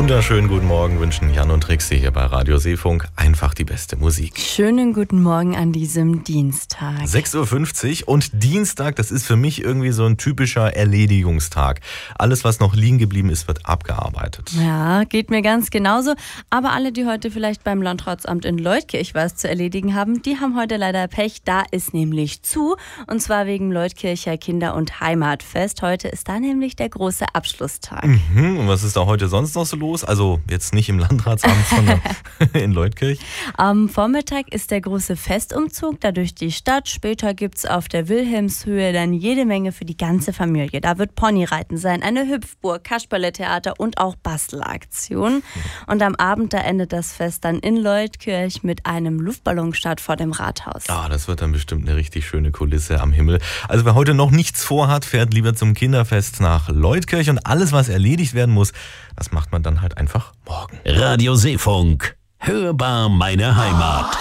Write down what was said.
wunderschönen guten Morgen wünschen Jan und Trixie hier bei Radio Seefunk. Einfach die beste Musik. Schönen guten Morgen an diesem Dienstag. 6.50 Uhr und Dienstag, das ist für mich irgendwie so ein typischer Erledigungstag. Alles, was noch liegen geblieben ist, wird abgearbeitet. Ja, geht mir ganz genauso. Aber alle, die heute vielleicht beim Landratsamt in Leutkirch was zu erledigen haben, die haben heute leider Pech. Da ist nämlich zu. Und zwar wegen Leutkircher Kinder- und Heimatfest. Heute ist da nämlich der große Abschlusstag. Und was ist da heute sonst noch so los? Also jetzt nicht im Landratsamt, sondern in Leutkirch. Am Vormittag ist der große Festumzug da durch die Stadt. Später gibt es auf der Wilhelmshöhe dann jede Menge für die ganze Familie. Da wird Ponyreiten sein, eine Hüpfburg, Kasperletheater und auch Bastelaktion. Und am Abend, da endet das Fest dann in Leutkirch mit einem Luftballonstart vor dem Rathaus. Ah, das wird dann bestimmt eine richtig schöne Kulisse am Himmel. Also wer heute noch nichts vorhat, fährt lieber zum Kinderfest nach Leutkirch. Und alles, was erledigt werden muss, das macht man dann halt einfach morgen. Radio Seefunk. Hörbar meine Heimat.